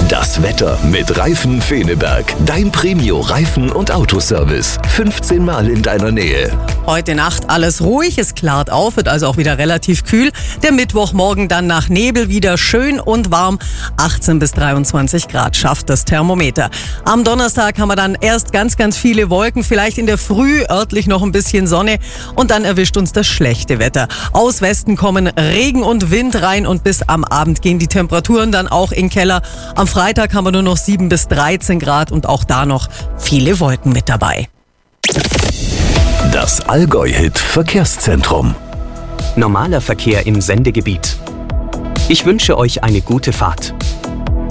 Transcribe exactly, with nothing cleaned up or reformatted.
Das Wetter mit Reifen Feneberg. Dein Premio Reifen- und Autoservice. fünfzehn Mal in deiner Nähe. Heute Nacht alles ruhig, es klart auf, wird also auch wieder relativ kühl. Der Mittwochmorgen dann nach Nebel wieder schön und warm. achtzehn bis dreiundzwanzig Grad schafft das Thermometer. Am Donnerstag haben wir dann erst ganz, ganz viele Wolken, vielleicht in der Früh örtlich noch ein bisschen Sonne und dann erwischt uns das schlechte Wetter. Aus Westen kommen Regen und Wind rein und bis am Abend gehen die Temperaturen dann auch in den Keller. Am Freitag haben wir nur noch sieben bis dreizehn Grad und auch da noch viele Wolken mit dabei. Das Allgäu-Hit Verkehrszentrum. Normaler Verkehr im Sendegebiet. Ich wünsche euch eine gute Fahrt.